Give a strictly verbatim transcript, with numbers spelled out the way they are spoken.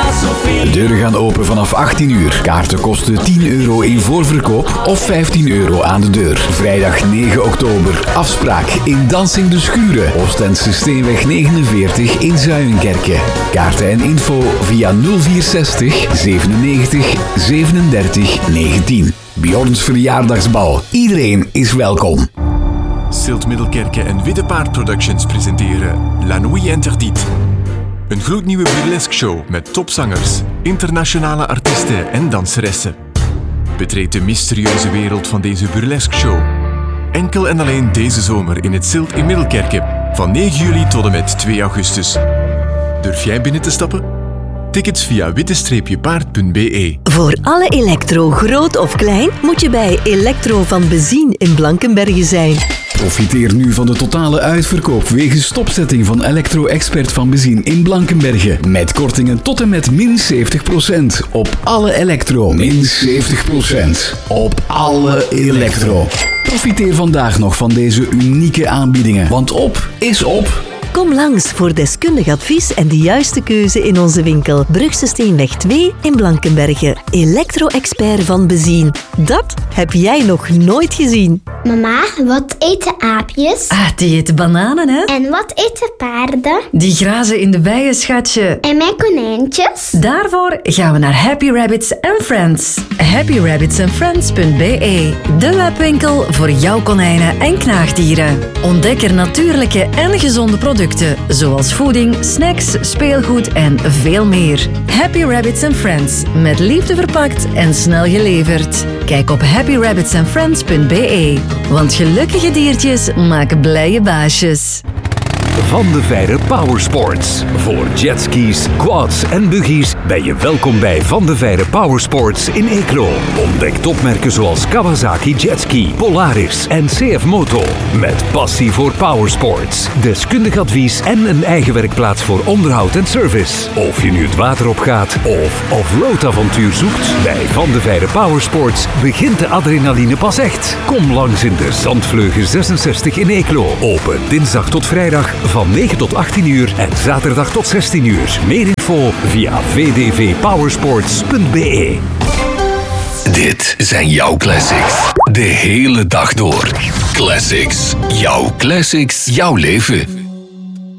De deuren gaan open vanaf achttien uur. Kaarten kosten tien euro in voorverkoop of vijftien euro aan de deur. Vrijdag negen oktober. Afspraak in Dansing de Schuren. Oostendse Steenweg negenenveertig in Zuijenkerke. Kaarten en info via nul vier zestig zevenennegentig zevenendertig negentien. Bjorns verjaardagsbal. Iedereen is welkom. Silt Middelkerke en Witte Paard Productions presenteren La Nuit Interdite. Een gloednieuwe burlesque show met topzangers, internationale artiesten en danseressen. Betreed de mysterieuze wereld van deze burlesque show. Enkel en alleen deze zomer in het Silt in Middelkerke van negen juli tot en met twee augustus. Durf jij binnen te stappen? Tickets via witte paard punt b e. Voor alle elektro, groot of klein, moet je bij Elektro van Bezien in Blankenberge zijn. Profiteer nu van de totale uitverkoop wegens stopzetting van Elektro-expert van Bezien in Blankenberge. Met kortingen tot en met min zeventig procent op alle elektro. Min zeventig procent op alle elektro. Profiteer vandaag nog van deze unieke aanbiedingen, want op is op. Kom langs voor deskundig advies en de juiste keuze in onze winkel. Brugse Steenweg twee in Blankenberge. Elektro-expert van Bezien. Dat heb jij nog nooit gezien. Mama, wat eten aapjes? Ah, die eten bananen, hè? En wat eten paarden? Die grazen in de weien, schatje. En mijn konijntjes? Daarvoor gaan we naar Happy Rabbits and Friends. happy rabbits and friends punt b e. De webwinkel voor jouw konijnen en knaagdieren. Ontdek er natuurlijke en gezonde producten, zoals voeding, snacks, speelgoed en veel meer. Happy Rabbits and Friends, met liefde verpakt en snel geleverd. Kijk op happy rabbits and friends punt b e. Want gelukkige diertjes maken blije baasjes. Van de Veire Powersports. Voor jetskis, quads en buggies ben je welkom bij Van de Veire Powersports in Eeklo. Ontdek topmerken zoals Kawasaki Jetski, Polaris en C F Moto. Met passie voor powersports, deskundig advies en een eigen werkplaats voor onderhoud en service. Of je nu het water op gaat of off-road avontuur zoekt, bij Van de Veire Powersports begint de adrenaline pas echt. Kom langs in de Zandvleugen zesenzestig in Eeklo. Open dinsdag tot vrijdag van negen tot achttien uur en zaterdag tot zestien uur. Meer info via v d v powersports punt b e. Dit zijn jouw classics. De hele dag door. Classics. Jouw classics. Jouw leven.